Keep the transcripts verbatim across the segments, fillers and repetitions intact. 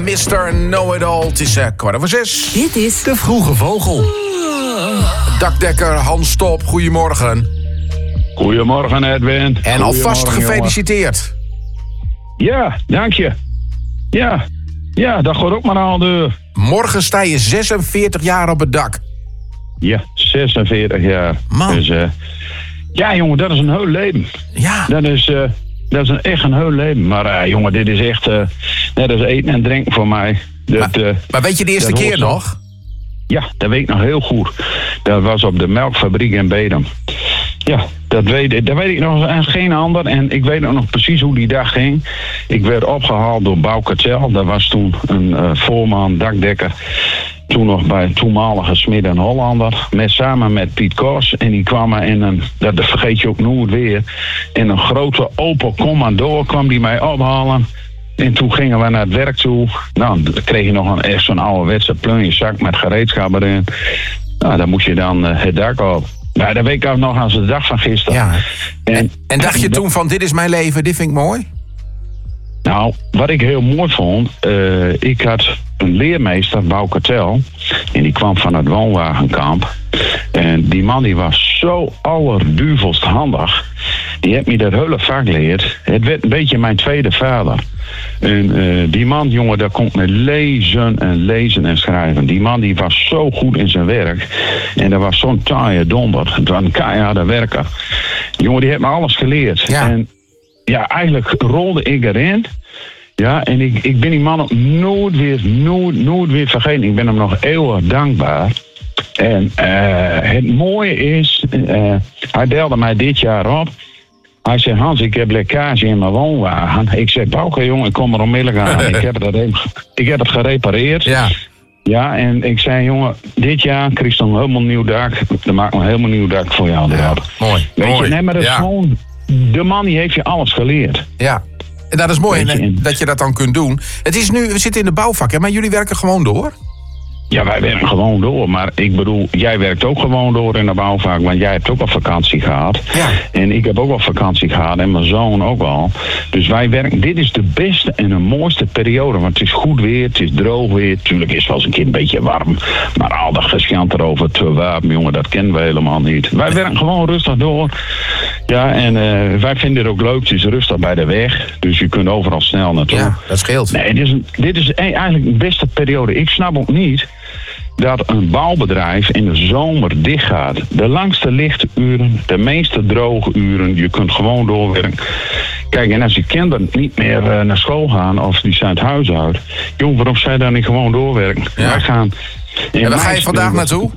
mister Know-it-all. Het is uh, kwart over zes. Dit is De Vroege Vogel. Dakdekker Hans Stop, goedemorgen. Goedemorgen, Edwin. En alvast gefeliciteerd. Jongen. Ja, dank je. Ja, ja, dat gaat ook maar aan de... Morgen sta je zesenveertig jaar op het dak. Ja, zesenveertig jaar. Man. Dus, uh, ja, jongen, dat is een heel leven. Ja. Dat is, uh, dat is een, echt een heel leven. Maar uh, jongen, dit is echt uh, net als eten en drinken voor mij. Dat, Maar, uh, maar weet je de eerste keer nog? Ja, dat weet ik nog heel goed. Dat was op de melkfabriek in Bedum. Ja, dat weet, dat weet ik nog als geen ander. En ik weet ook nog precies hoe die dag ging. Ik werd opgehaald door Bouke Tel. Dat was toen een uh, voorman, dakdekker. Toen nog bij toenmalige Smit en Hollander. Met, samen met Piet Kors. En die kwamen in een, dat vergeet je ook nooit weer. In een grote Opel Commodore kwam die mij ophalen. En toen gingen we naar het werk toe. Nou, dan kreeg je nog een, echt zo'n ouderwetse plunjezak met gereedschap erin. Nou, dan moest je dan uh, het dak op. Nou, dat weet ik nog als de dag van gisteren. Ja. En, En, en dacht je dat- toen van, dit is mijn leven, dit vind ik mooi? Nou, wat ik heel mooi vond, uh, ik had een leermeester, Bouke Tel, en die kwam van het woonwagenkamp. En die man die was zo allerduvelst handig. Die heeft me dat hele vak geleerd. Het werd een beetje mijn tweede vader. En uh, die man, jongen, daar kon me lezen en lezen en schrijven. Die man die was zo goed in zijn werk. En dat was zo'n taaie donder. Het was een keiharde werker. Jongen, die heeft me alles geleerd. Ja. En ja, eigenlijk rolde ik erin. Ja, en ik, ik ben die man ook nooit weer, nooit, nooit weer vergeten. Ik ben hem nog eeuwig dankbaar. En uh, het mooie is, uh, hij belde mij dit jaar op. Hij zei, Hans, ik heb lekkage in mijn woonwagen. Ik zei, Bouke, jongen, ik kom er onmiddellijk aan. ik, heb het, even- ik heb het gerepareerd. Ja. Ja, en ik zei, jongen, dit jaar krijg je een helemaal nieuw dak. Dan maak ik een helemaal nieuw dak voor jou. Ja, erop. mooi. Weet mooi. je, nee, maar dat is ja. gewoon... De man die heeft je alles geleerd. Ja. En dat is mooi Weet je, hè, en- dat je dat dan kunt doen. Het is nu, we zitten in de bouwvak, hè, maar jullie werken gewoon door? Ja, wij werken gewoon door. Maar ik bedoel, jij werkt ook gewoon door in de bouwvak. Want jij hebt ook al vakantie gehad. Ja. En ik heb ook al vakantie gehad. En mijn zoon ook al. Dus wij werken... Dit is de beste en de mooiste periode. Want het is goed weer. Het is droog weer. Tuurlijk is het wel eens een keer een beetje warm. Maar al dat geschant erover te wapen, jongen, dat kennen we helemaal niet. Wij werken gewoon rustig door. Ja, en uh, wij vinden het ook leuk. Het is rustig bij de weg. Dus je kunt overal snel naartoe. Ja, dat scheelt. Nee, dit is, een, dit is een- eigenlijk de beste periode. Ik snap ook niet dat een bouwbedrijf in de zomer dicht gaat. De langste lichturen, de meeste droge uren. Je kunt gewoon doorwerken. Kijk, en als je kinderen niet meer uh, naar school gaan of die zijn het huis uit. Jong, waarom zij dan niet gewoon doorwerken? Ja. Wij gaan... in En waar ga je mei vandaag spelen we- naartoe?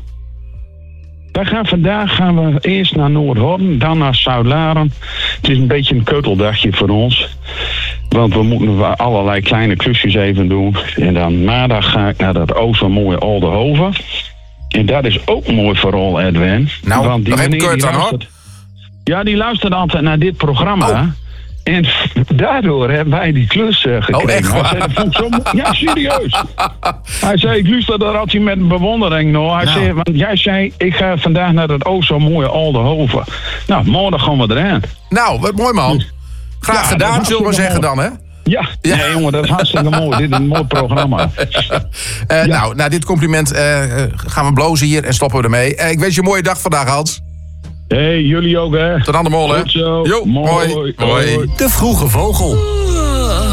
Wij gaan vandaag gaan we eerst naar Noordhorn, dan naar Zuid-Laren. Het is een beetje een keuteldagje voor ons. Want we moeten allerlei kleine klusjes even doen. En dan maandag ga ik naar dat o zo mooie Alderhoven. En dat is ook mooi voor al, Edwin. Nou, Want die nog even meneer kort die dan, hoor. luistert- Ja, die luistert altijd naar dit programma. Oh. En daardoor hebben wij die klus uh, gekregen. Oh, echt Hij waar? zei, dat vond ik zo mo- ja, serieus. Hij zei, ik luister daar altijd met bewondering naar. Hij Nou. zei, want jij zei, ik ga vandaag naar dat o zo mooie Alderhoven. Nou, morgen gaan we eraan. Nou, wat mooi man. Graag Ja, dat gedaan, is zullen we zeggen hartstikke dan, hè? Ja, Ja. nee jongen, dat is hartstikke mooi. Dit is een mooi programma. Eh, Nou, na dit compliment eh, eh, gaan we blozen hier en stoppen we ermee. Eh, ik wens je een mooie dag vandaag, Hans. Hé, hey, jullie ook hè. Tot aan de mol, hè? Goed zo. Jo, Mooi. mooi. Mooi. Hoi. De Vroege Vogel.